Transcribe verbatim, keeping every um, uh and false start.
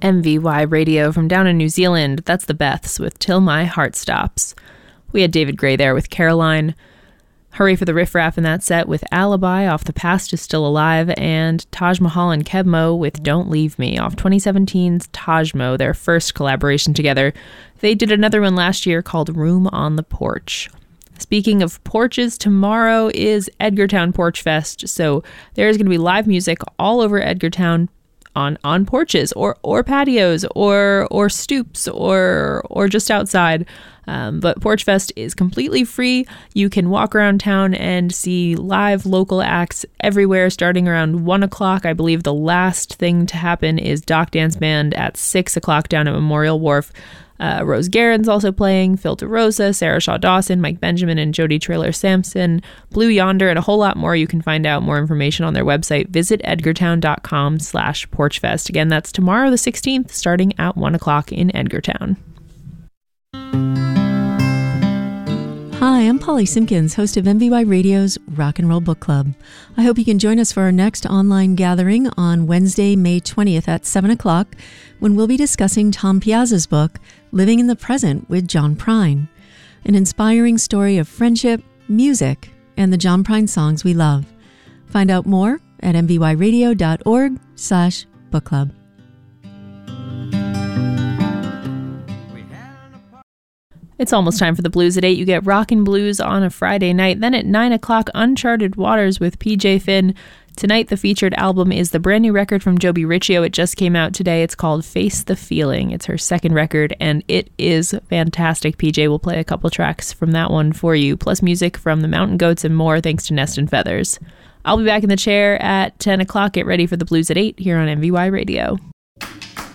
M V Y Radio from down in New Zealand. That's the Beths with Till My Heart Stops. We had David Gray there with Caroline. Hurry for the Riff Raff in that set with Alibi off The Past Is Still Alive, and Taj Mahal and Kebmo with Don't Leave Me off twenty seventeen's Tajmo, their first collaboration together. They did another one last year called Room on the Porch. Speaking of porches, tomorrow is Edgartown Porch Fest, so there's going to be live music all over Edgartown on on porches or or patios or or stoops or or just outside. Um, but Porch Fest is completely free. You can walk around town and see live local acts everywhere starting around one o'clock. I believe the last thing to happen is Doc Dance Band at six o'clock down at Memorial Wharf. Uh, Rose Guerin's also playing, Phil DeRosa, Sarah Shaw Dawson, Mike Benjamin, and Jody Traylor Sampson, Blue Yonder, and a whole lot more. You can find out more information on their website. Visit edgartown.com slash porchfest. Again, that's tomorrow the sixteenth, starting at one o'clock in Edgartown. Hi, I'm Polly Simpkins, host of M V Y Radio's Rock and Roll Book Club. I hope you can join us for our next online gathering on Wednesday, May twentieth at seven o'clock, when we'll be discussing Tom Piazza's book, Living in the Present with John Prine, an inspiring story of friendship, music, and the John Prine songs we love. Find out more at mvyradio.org slash book club. It's almost time for the blues at eight. You get Rockin' Blues on a Friday night. Then at nine o'clock, Uncharted Waters with P J Finn. Tonight, the featured album is the brand new record from Joby Riccio. It just came out today. It's called Face the Feeling. It's her second record, and it is fantastic. P J will play a couple tracks from that one for you, plus music from the Mountain Goats and more, thanks to Nest and Feathers. I'll be back in the chair at ten o'clock. Get ready for the blues at eight here on M V Y Radio.